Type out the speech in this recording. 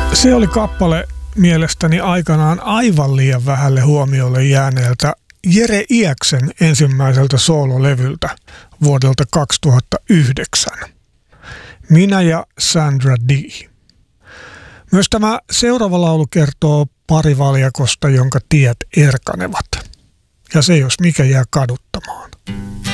Se oli kappale mielestäni aikanaan aivan liian vähälle huomiolle jääneeltä Jere Iäksen ensimmäiseltä soololevyltä vuodelta 2009. Minä ja Sandra Dee. Myös tämä seuraava laulu kertoo parivaljakosta, jonka tiet erkanevat. Ja se jos mikä jää kaduttamaan.